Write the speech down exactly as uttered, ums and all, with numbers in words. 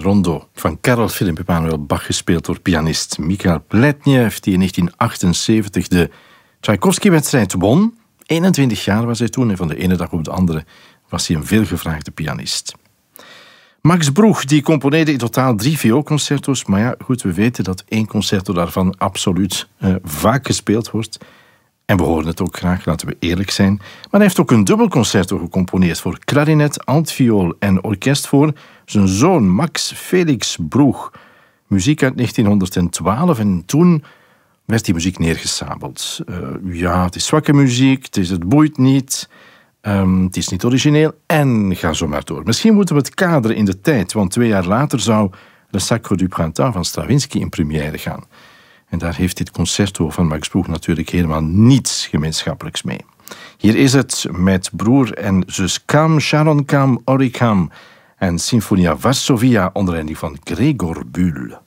Rondo van Karel Philipp Emanuel Bach, gespeeld door pianist Mikhail Pletnev, die in negentien achtenzeventig de Tchaikovsky-wedstrijd won. eenentwintig jaar was hij toen en van de ene dag op de andere was hij een veelgevraagde pianist. Max Broeg die componeerde in totaal drie vioolconcerto's, maar ja, goed, we weten dat één concerto daarvan absoluut uh, vaak gespeeld wordt. En we horen het ook graag, laten we eerlijk zijn. Maar hij heeft ook een dubbelconcerto gecomponeerd voor klarinet, altviool en orkest voor zijn zoon Max Felix Broeg. Muziek uit negentienhonderdtwaalf en toen werd die muziek neergesabeld. Uh, ja, het is zwakke muziek, het, is, het boeit niet, um, het is niet origineel en ga zo maar door. Misschien moeten we het kaderen in de tijd, want twee jaar later zou Le Sacre du Printemps van Stravinsky in première gaan. En daar heeft dit concerto van Max Broeg natuurlijk helemaal niets gemeenschappelijks mee. Hier is het met broer en zus Kam, Sharon Kam, Ori Kam en Sinfonia Varsovia onder leiding van Gregor Bühl.